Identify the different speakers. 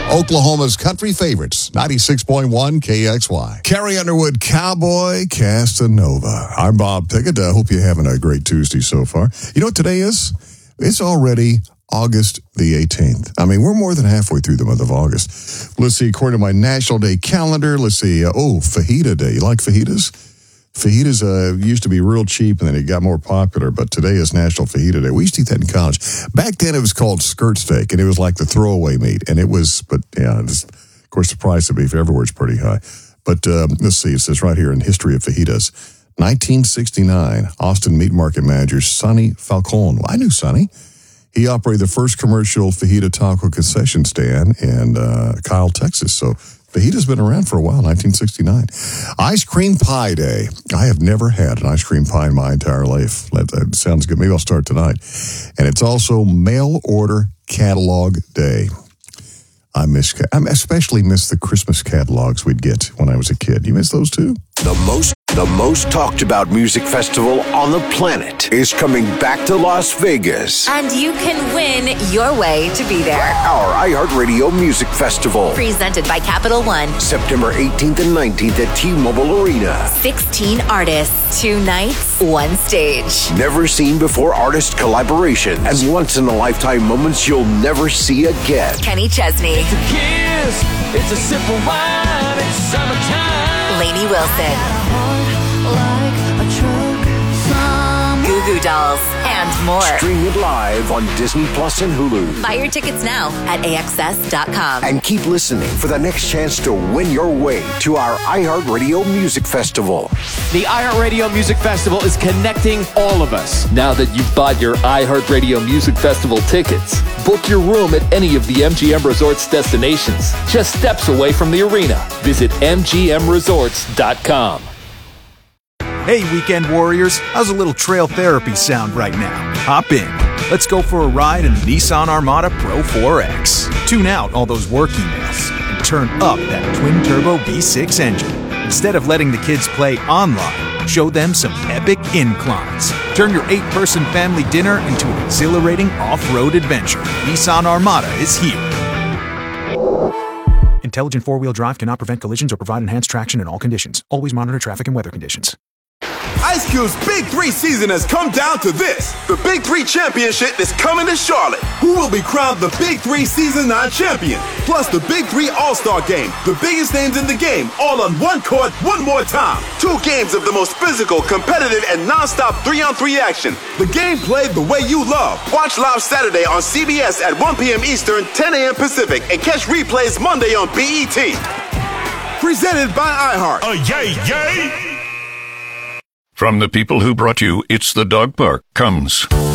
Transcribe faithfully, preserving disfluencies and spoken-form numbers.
Speaker 1: Oklahoma's country favorites, ninety-six point one K X Y. Carrie Underwood, Cowboy Casanova. I'm Bob Pickett. I hope you're having a great Tuesday so far. You know what today is? It's already August the eighteenth. I mean, we're more than halfway through the month of August. Let's see, according to my National Day calendar, let's see. Uh, oh, Fajita Day. You like fajitas? Fajitas uh, used to be real cheap, and then it got more popular, but today is National Fajita Day. We used to eat that in college. Back then, it was called skirt steak, and it was like the throwaway meat, and it was, but yeah, this, of course, the price of beef everywhere is pretty high. But um, let's see, it says right here in History of Fajitas, nineteen sixty-nine, Austin Meat Market manager Sonny Falcone. Well, I knew Sonny. He operated the first commercial fajita taco concession stand in uh, Kyle, Texas, so fajitas been around for a while, nineteen sixty-nine. Ice Cream Pie Day. I have never had an ice cream pie in my entire life. That, that sounds good. Maybe I'll start tonight. And it's also Mail Order Catalog Day. I miss, I especially miss the Christmas catalogs we'd get when I was a kid. You miss those too?
Speaker 2: The most The most talked about music festival on the planet is coming back to Las Vegas.
Speaker 3: And you can win your way to be there.
Speaker 2: Our iHeartRadio Music Festival.
Speaker 3: Presented by Capital One.
Speaker 2: September eighteenth and nineteenth at T-Mobile Arena.
Speaker 3: sixteen artists, two nights, one stage.
Speaker 2: Never seen before artist collaborations and once-in-a-lifetime moments you'll never see again.
Speaker 3: Kenny Chesney.
Speaker 4: It's a kiss, it's a sip of wine, it's summertime.
Speaker 3: Lainey Wilson. Goo Goo Dolls, and more.
Speaker 2: Stream it live on Disney Plus and Hulu.
Speaker 3: Buy your tickets now at A X S dot com.
Speaker 2: And keep listening for the next chance to win your way to our iHeartRadio Music Festival.
Speaker 5: The iHeartRadio Music Festival is connecting all of us.
Speaker 6: Now that you've bought your iHeartRadio Music Festival tickets, book your room at any of the M G M Resorts destinations, just steps away from the arena. Visit M G M resorts dot com.
Speaker 7: Hey, Weekend Warriors, how's a little trail therapy sound right now? Hop in. Let's go for a ride in the Nissan Armada Pro four X. Tune out all those work emails and turn up that twin-turbo V six engine. Instead of letting the kids play online, show them some epic inclines. Turn your eight-person family dinner into an exhilarating off-road adventure. Nissan Armada is here. Intelligent four-wheel drive cannot prevent collisions or provide enhanced traction in all conditions. Always monitor traffic and weather conditions.
Speaker 8: Ice Cube's Big Three season has come down to this. The Big Three Championship is coming to Charlotte. Who will be crowned the Big Three Season nine champion? Plus the Big Three All-Star Game. The biggest names in the game, all on one court, one more time. Two games of the most physical, competitive, and non-stop three-on-three action. The game played the way you love. Watch live Saturday on C B S at one p.m. Eastern, ten a.m. Pacific, and catch replays Monday on B E T. Presented by iHeart.
Speaker 9: Oh, yay, yay! From the people who brought you It's the Dog Park comes